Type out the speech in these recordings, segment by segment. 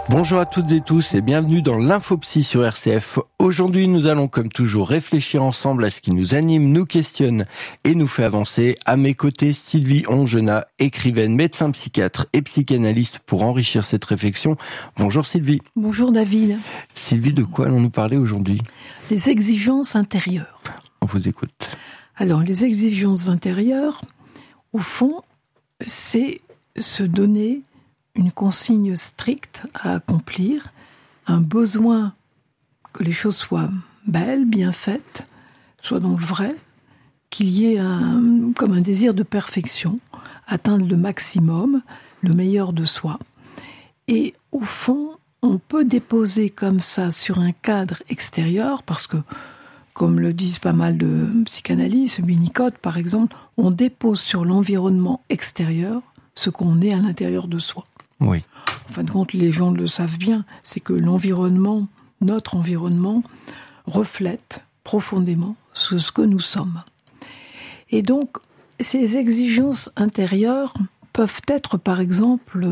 Bonjour à toutes et tous et bienvenue dans l'Infopsy sur RCF. Aujourd'hui, nous allons comme toujours réfléchir ensemble à ce qui nous anime, nous questionne et nous fait avancer. À mes côtés, Sylvie Ongenat, écrivaine, médecin psychiatre et psychanalyste pour enrichir cette réflexion. Bonjour Sylvie. Bonjour David. Sylvie, de quoi allons-nous parler aujourd'hui ? Les exigences intérieures. On vous écoute. Alors, les exigences intérieures, au fond, c'est se donner une consigne stricte à accomplir, un besoin que les choses soient belles, bien faites, soient dans le vrai, qu'il y ait comme un désir de perfection, atteindre le maximum, le meilleur de soi. Et au fond, on peut déposer comme ça sur un cadre extérieur, parce que, comme le disent pas mal de psychanalystes, Winnicott par exemple, on dépose sur l'environnement extérieur ce qu'on est à l'intérieur de soi. Oui. En fin de compte, les gens le savent bien, c'est que l'environnement, notre environnement, reflète profondément ce que nous sommes. Et donc, ces exigences intérieures peuvent être, par exemple,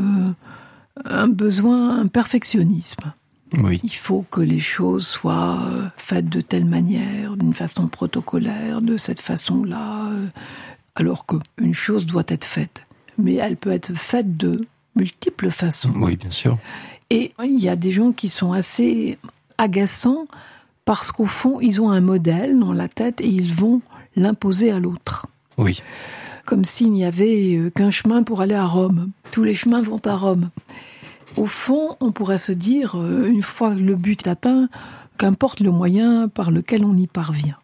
un besoin, un perfectionnisme. Oui. Il faut que les choses soient faites de telle manière, d'une façon protocolaire, de cette façon-là, alors qu'une chose doit être faite. Mais elle peut être faite de multiples façons. Oui, bien sûr. Et il y a des gens qui sont assez agaçants parce qu'au fond, ils ont un modèle dans la tête et ils vont l'imposer à l'autre. Oui. Comme s'il n'y avait qu'un chemin pour aller à Rome. Tous les chemins vont à Rome. Au fond, on pourrait se dire, une fois que le but est atteint, qu'importe le moyen par lequel on y parvient.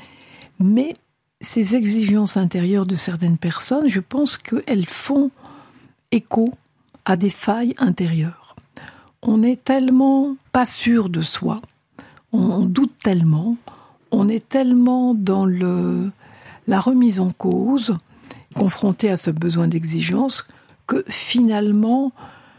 Mais ces exigences intérieures de certaines personnes, je pense qu'elles font écho à des failles intérieures. On est tellement pas sûr de soi, on doute tellement, on est tellement dans la remise en cause, confronté à ce besoin d'exigence, que finalement,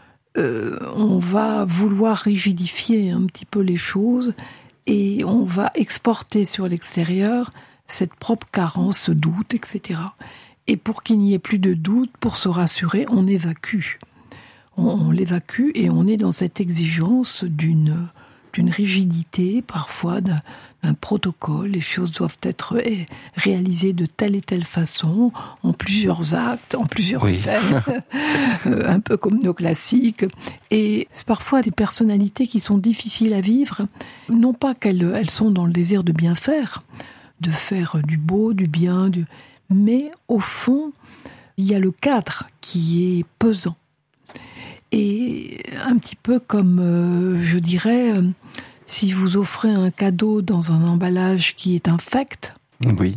on va vouloir rigidifier un petit peu les choses et on va exporter sur l'extérieur cette propre carence, ce doute, etc. Et pour qu'il n'y ait plus de doute, pour se rassurer, on évacue. On l'évacue et on est dans cette exigence d'une rigidité, parfois d'un protocole. Les choses doivent être réalisées de telle et telle façon, en plusieurs actes, en plusieurs scènes, un peu comme nos classiques. Et c'est parfois des personnalités qui sont difficiles à vivre, non pas qu'elles sont dans le désir de bien faire, de faire du beau, du bien, mais au fond, il y a le cadre qui est pesant. Et un petit peu comme, je dirais, si vous offrez un cadeau dans un emballage qui est infect, oui.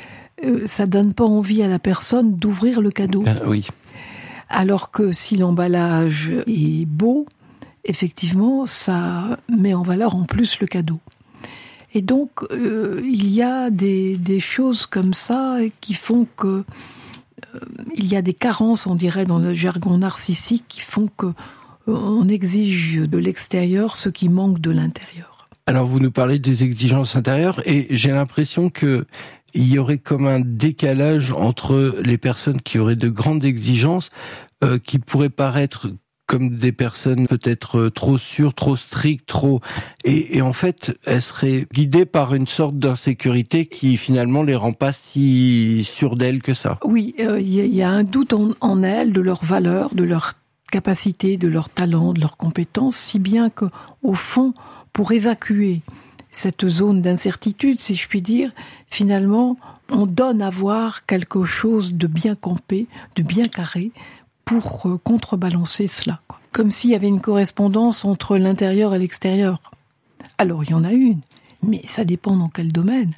Ça donne pas envie à la personne d'ouvrir le cadeau. Oui. Alors que si l'emballage est beau, effectivement, ça met en valeur en plus le cadeau. Et donc, il y a des choses comme ça qui font que il y a des carences, on dirait, dans le jargon narcissique qui font que on exige de l'extérieur ce qui manque de l'intérieur. Alors, vous nous parlez des exigences intérieures et j'ai l'impression que il y aurait comme un décalage entre les personnes qui auraient de grandes exigences, qui pourraient paraître comme des personnes peut-être trop sûres, trop strictes, et en fait, elles seraient guidées par une sorte d'insécurité qui finalement les rend pas si sûres d'elles que ça. Oui, il y a un doute en elles, de leur valeur, de leur capacité, de leur talent, de leurs compétences, si bien que, au fond, pour évacuer cette zone d'incertitude, si je puis dire, finalement, on donne à voir quelque chose de bien campé, de bien carré, pour contrebalancer cela. Comme s'il y avait une correspondance entre l'intérieur et l'extérieur. Alors, il y en a une, mais ça dépend dans quel domaine.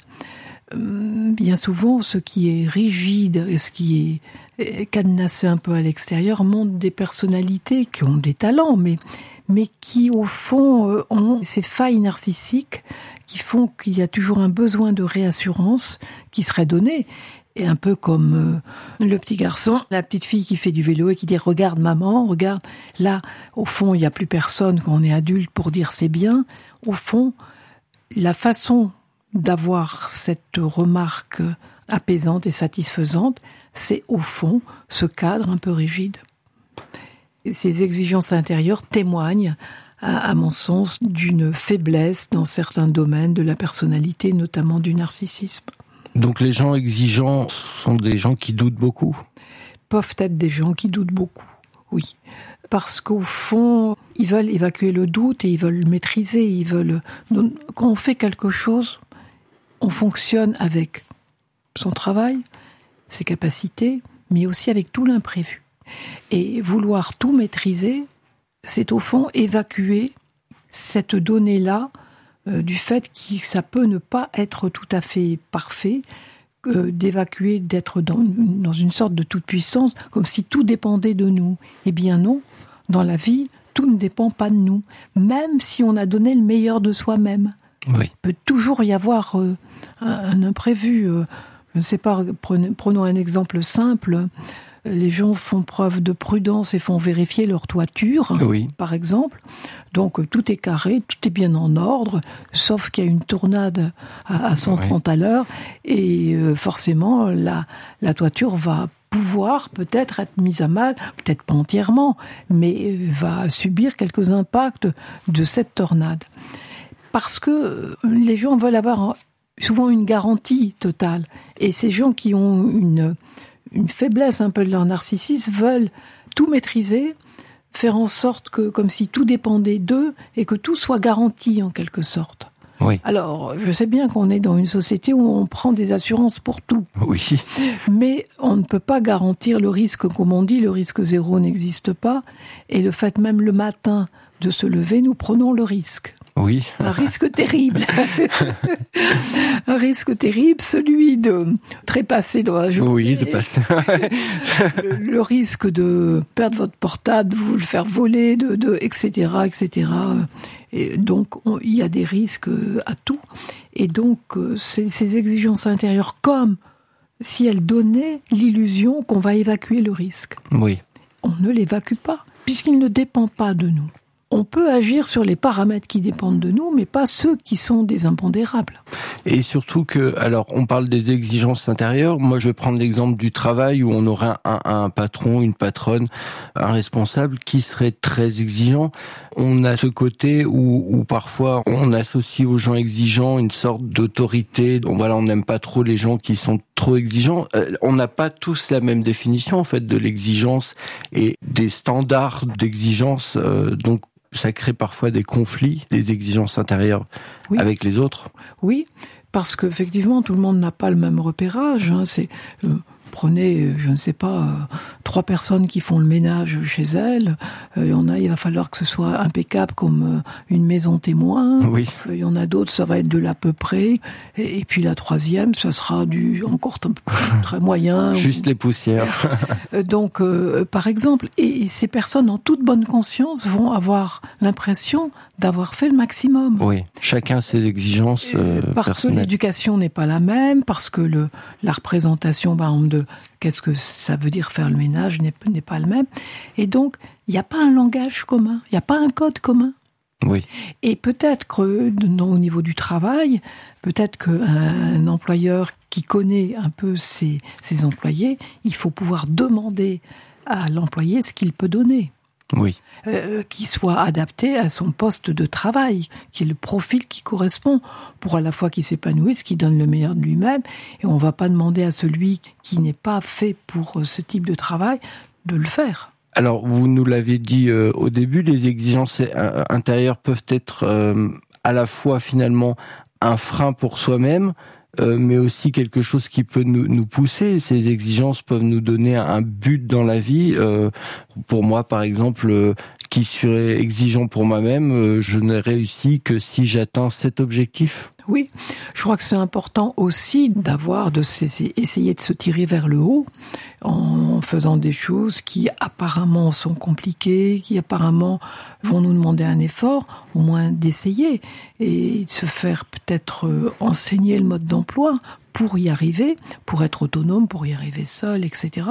Bien souvent, ce qui est rigide et ce qui est cadenassé un peu à l'extérieur montre des personnalités qui ont des talents, mais qui, au fond, ont ces failles narcissiques qui font qu'il y a toujours un besoin de réassurance qui serait donné. Et un peu comme le petit garçon, la petite fille qui fait du vélo et qui dit « Regarde maman, regarde ». Là, au fond, il n'y a plus personne quand on est adulte pour dire « c'est bien ». Au fond, la façon d'avoir cette remarque apaisante et satisfaisante, c'est au fond ce cadre un peu rigide. Ces exigences intérieures témoignent à mon sens, d'une faiblesse dans certains domaines de la personnalité, notamment du narcissisme. Donc les gens exigeants sont des gens qui doutent beaucoup ? Peuvent être des gens qui doutent beaucoup, oui. Parce qu'au fond, ils veulent évacuer le doute et ils veulent le maîtriser. Quand on fait quelque chose, on fonctionne avec son travail, ses capacités, mais aussi avec tout l'imprévu. Et vouloir tout maîtriser, c'est au fond évacuer cette donnée-là du fait que ça peut ne pas être tout à fait parfait, d'évacuer, d'être dans une sorte de toute-puissance, comme si tout dépendait de nous. Eh bien non, dans la vie, tout ne dépend pas de nous, même si on a donné le meilleur de soi-même. Oui. Il peut toujours y avoir un imprévu. Je ne sais pas, prenons un exemple simple. Les gens font preuve de prudence et font vérifier leur toiture, oui. Par exemple. Donc tout est carré, tout est bien en ordre, sauf qu'il y a une tornade à 130 à l'heure, et forcément la toiture va pouvoir peut-être être mise à mal, peut-être pas entièrement, mais va subir quelques impacts de cette tornade. Parce que les gens veulent avoir souvent une garantie totale, et ces gens qui ont une faiblesse un peu de leur narcissisme veulent tout maîtriser, faire en sorte que, comme si tout dépendait d'eux et que tout soit garanti en quelque sorte. Oui. Alors, je sais bien qu'on est dans une société où on prend des assurances pour tout. Oui. Mais on ne peut pas garantir le risque, comme on dit, le risque zéro n'existe pas. Et le fait même le matin de se lever, nous prenons le risque. Oui. Un risque terrible. Un risque terrible, celui de trépasser dans la journée. Oui, de passer. le risque de perdre votre portable, vous le faire voler, etc., etc. Et donc, il y a des risques à tout. Et donc, ces exigences intérieures, comme si elles donnaient l'illusion qu'on va évacuer le risque. Oui. On ne l'évacue pas, puisqu'il ne dépend pas de nous. On peut agir sur les paramètres qui dépendent de nous, mais pas ceux qui sont des impondérables. Et surtout que, alors, on parle des exigences intérieures. Moi, je vais prendre l'exemple du travail où on aurait un patron, une patronne, un responsable qui serait très exigeant. On a ce côté où parfois on associe aux gens exigeants une sorte d'autorité. Donc voilà, on n'aime pas trop les gens qui sont trop exigeants. On n'a pas tous la même définition en fait de l'exigence et des standards d'exigence. Donc ça crée parfois des conflits, des exigences intérieures avec les autres. Oui, parce qu'effectivement, tout le monde n'a pas le même repérage. Prenez, je ne sais pas, 3 personnes qui font le ménage chez elles. Il va falloir que ce soit impeccable comme une maison témoin. Oui. Il y en a d'autres, ça va être de l'à peu près. Et puis la 3e, ça sera encore très moyen. Juste les poussières. Donc, par exemple, et ces personnes en toute bonne conscience vont avoir l'impression d'avoir fait le maximum. Oui, chacun ses exigences parce personnelles. Que l'éducation n'est pas la même, parce que la représentation, par exemple, de qu'est-ce que ça veut dire faire le ménage n'est pas le même. Et donc, il n'y a pas un langage commun, il n'y a pas un code commun. Oui. Et peut-être que, au niveau du travail, peut-être qu'un employeur qui connaît un peu ses employés, il faut pouvoir demander à l'employé ce qu'il peut donner. Oui. Qui soit adapté à son poste de travail, qui est le profil qui correspond pour à la fois qu'il s'épanouisse, qu'il donne le meilleur de lui-même. Et on ne va pas demander à celui qui n'est pas fait pour ce type de travail de le faire. Alors, vous nous l'avez dit au début, les exigences intérieures peuvent être à la fois finalement un frein pour soi-même, mais aussi quelque chose qui peut nous pousser. Ces exigences peuvent nous donner un but dans la vie. Pour moi, par exemple, qui serait exigeant pour moi-même, je n'ai réussi que si j'atteins cet objectif. Oui, je crois que c'est important aussi essayer de se tirer vers le haut en faisant des choses qui apparemment sont compliquées, qui apparemment vont nous demander un effort, au moins d'essayer et de se faire peut-être enseigner le mode d'emploi pour y arriver, pour être autonome, pour y arriver seul, etc.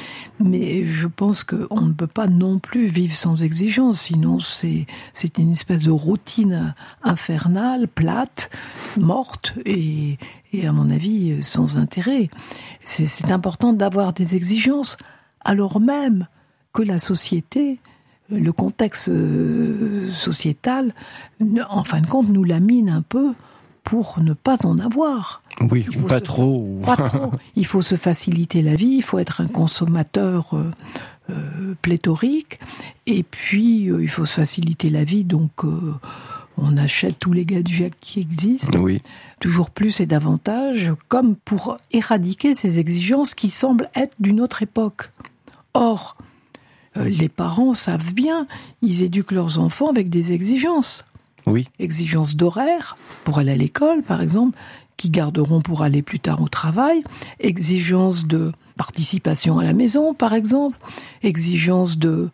Mais je pense qu'on ne peut pas non plus vivre sans exigence, sinon c'est une espèce de routine infernale, plate, morte et à mon avis sans intérêt. C'est important d'avoir des exigences, alors même que la société le contexte sociétal, en fin de compte, nous lamine un peu pour ne pas en avoir. Oui, ou pas trop. Pas trop. Il faut se faciliter la vie, il faut être un consommateur pléthorique, et puis il faut se faciliter la vie, donc on achète tous les gadgets qui existent, oui. Toujours plus et davantage, comme pour éradiquer ces exigences qui semblent être d'une autre époque. Or, les parents savent bien, ils éduquent leurs enfants avec des exigences. Oui. Exigences d'horaire, pour aller à l'école, par exemple, qui garderont pour aller plus tard au travail. Exigences de participation à la maison, par exemple. Exigences de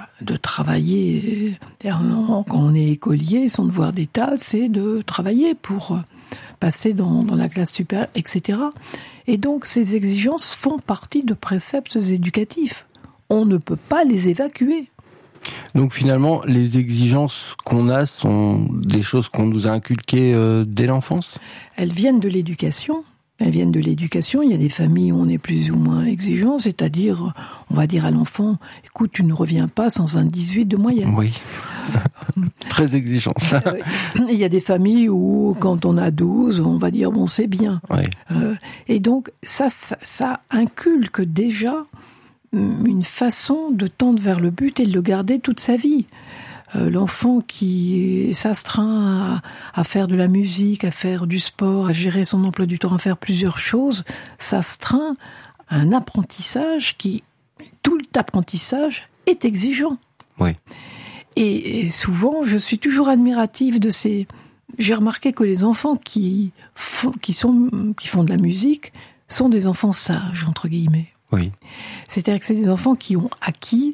travailler. Quand on est écolier, son devoir d'état, c'est de travailler pour passer dans la classe supérieure, etc. Et donc, ces exigences font partie de préceptes éducatifs. On ne peut pas les évacuer. Donc finalement, les exigences qu'on a sont des choses qu'on nous a inculquées dès l'enfance ? Elles viennent de l'éducation. Il y a des familles où on est plus ou moins exigeant, c'est-à-dire, on va dire à l'enfant, écoute, tu ne reviens pas sans un 18 de moyenne. Oui, très exigeant ça. Il y a des familles où, quand on a 12, on va dire, bon, c'est bien. Oui. Et donc, ça inculque déjà une façon de tendre vers le but et de le garder toute sa vie. L'enfant qui s'astreint à faire de la musique, à faire du sport, à gérer son emploi du temps, à faire plusieurs choses, s'astreint à un apprentissage tout l'apprentissage est exigeant. Oui. Et souvent, je suis toujours admirative de ces... J'ai remarqué que les enfants qui font de la musique sont des enfants sages, entre guillemets. Oui. C'est-à-dire que c'est des enfants qui ont acquis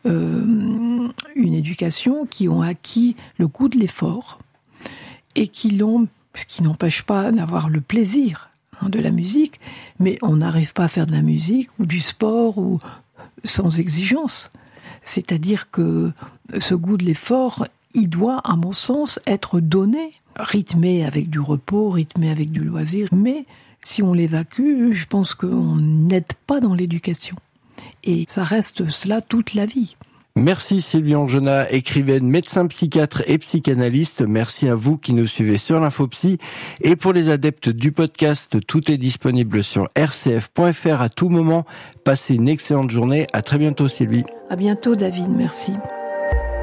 une éducation, qui ont acquis le goût de l'effort, et ce qui n'empêche pas d'avoir le plaisir de la musique, mais on n'arrive pas à faire de la musique ou du sport ou sans exigence. C'est-à-dire que ce goût de l'effort, il doit, à mon sens, être donné, rythmé avec du repos, rythmé avec du loisir, mais si on l'évacue, je pense qu'on n'aide pas dans l'éducation. Et ça reste cela toute la vie. Merci Sylvie Angenat, écrivaine, médecin psychiatre et psychanalyste. Merci à vous qui nous suivez sur l'Infopsy. Et pour les adeptes du podcast, tout est disponible sur rcf.fr à tout moment. Passez une excellente journée. À très bientôt Sylvie. À bientôt David, merci.